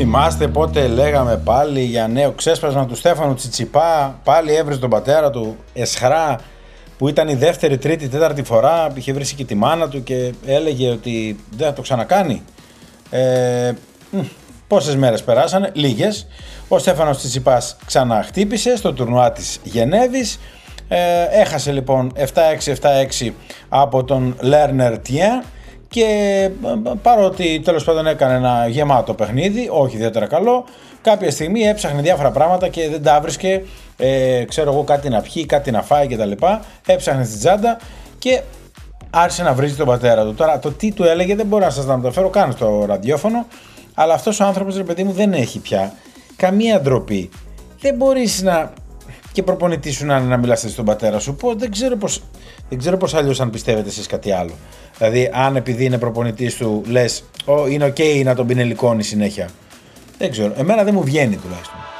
Θυμάστε πότε λέγαμε πάλι για νέο ξέσπασμα του Στέφανου Τσιτσιπά? Πάλι έβριζε τον πατέρα του εσχρά, που ήταν η δεύτερη, τρίτη, τέταρτη φορά, είχε βρει και τη μάνα του και έλεγε ότι δεν θα το ξανακάνει. Πόσες μέρες περάσανε? Λίγες. Ο Στέφανος Τσιτσιπάς ξαναχτύπησε στο τουρνουά της Γενέβης. Έχασε λοιπόν 7-6 από τον Λέρνερ Τιέν, και παρότι τέλος πάντων έκανε ένα γεμάτο παιχνίδι, όχι ιδιαίτερα καλό, κάποια στιγμή έψαχνε διάφορα πράγματα και δεν τα βρίσκε, ξέρω εγώ, κάτι να πιει, κάτι να φάει κτλ. Έψαχνε στην τσάντα και άρχισε να βρίζει τον πατέρα του. Τώρα το τι του έλεγε δεν μπορώ να σας τα μεταφέρω καν στο ραδιόφωνο, αλλά αυτός ο άνθρωπος, ρε παιδί μου, δεν έχει πια καμία ντροπή. Δεν μπορείς και προπονητή σου να μιλάς στον πατέρα σου. Δεν ξέρω πώς αλλιώς αν πιστεύετε εσείς κάτι άλλο. Δηλαδή, αν επειδή είναι προπονητής του λες είναι ok να τον πινελικώνει συνέχεια. Δεν ξέρω. Εμένα δεν μου βγαίνει τουλάχιστον.